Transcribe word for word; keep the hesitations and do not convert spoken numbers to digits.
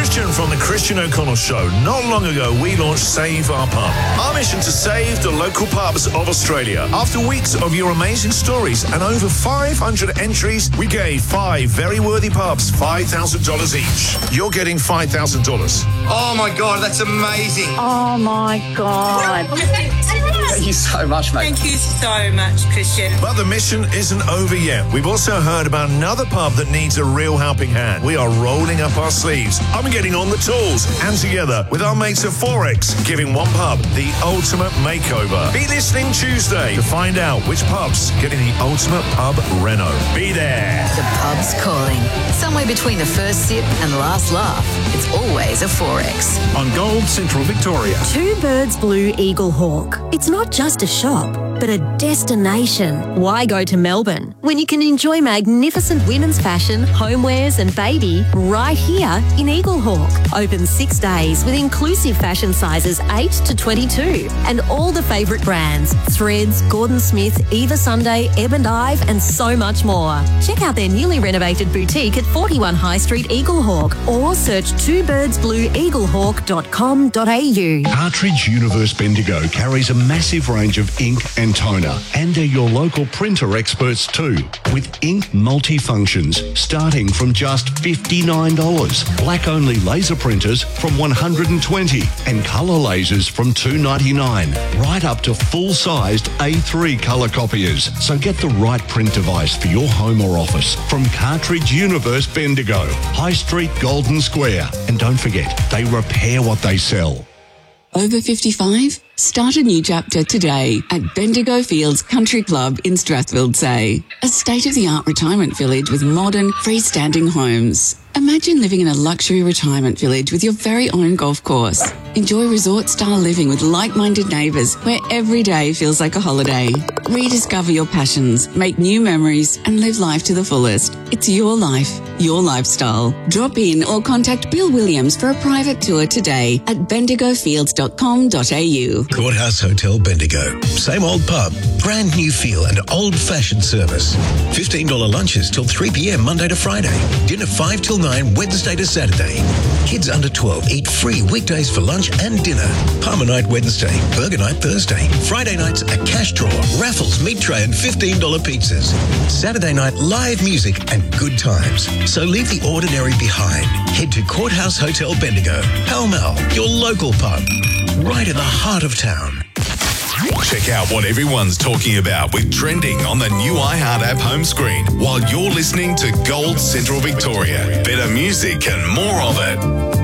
Christian from the Christian O'Connell Show. Not long ago, we launched Save Our Pub. Our mission to save the local pubs of Australia. After weeks of your amazing stories and over five hundred entries, we gave five very worthy pubs five thousand dollars each. You're getting five thousand dollars. Oh my God, that's amazing. Oh my God. Thank you so much, mate. Thank you so much, Christian. But the mission isn't over yet. We've also heard about another pub that needs a real helping hand. We are rolling up our sleeves. I'm getting on the tools. And together with our mates at Forex, giving one pub the ultimate makeover. Be listening Tuesday to find out which pub's getting the ultimate pub reno. Be there. The pub's calling. Somewhere between the first sip and the last laugh, it's always a Forex. On Gold Central Victoria. Two Birds Blue Eagle Hawk. It's not just a shop, but a destination. Why go to Melbourne when you can enjoy magnificent women's fashion, homewares and baby right here in Eagle Hawk? Open six days with inclusive fashion sizes eight to twenty-two and all the favourite brands, Threads, Gordon Smith, Eva Sunday, Ebb and Ive and so much more. Check out their newly renovated boutique at forty-one High Street, Eagle Hawk, or search two birds blue eagle hawk dot com dot a u. Cartridge Universe Bendigo carries a massive range of ink and toner, and they're your local printer experts too, with ink multifunctions starting from just fifty-nine dollars, black-only laser printers from one hundred twenty dollars, and colour lasers from two ninety-nine, right up to full-sized A three colour copiers. So get the right print device for your home or office from Cartridge Universe Bendigo, High Street, Golden Square. And don't forget, they repair what they sell. Over fifty-five? Start a new chapter today at Bendigo Fields Country Club in Strathfield Say, a state-of-the-art retirement village with modern, freestanding homes. Imagine living in a luxury retirement village with your very own golf course. Enjoy resort-style living with like-minded neighbours where every day feels like a holiday. Rediscover your passions, make new memories and live life to the fullest. It's your life, your lifestyle. Drop in or contact Bill Williams for a private tour today at bendigo fields dot com dot a u. Courthouse Hotel Bendigo. Same old pub, brand new feel and old-fashioned service. fifteen dollars lunches till three p m Monday to Friday. Dinner five till nine Wednesday to Saturday. Kids under twelve eat free weekdays for lunch and dinner. Palmer night Wednesday, burger night Thursday. Friday nights a cash draw, raffles, meat tray and fifteen dollars pizzas. Saturday night live music and good times. So leave the ordinary behind. Head to Courthouse Hotel Bendigo, Pall Mall, your local pub, right in the heart of town. Check out what everyone's talking about with Trending on the new iHeart app home screen while you're listening to Gold Central Victoria. Better music and more of it.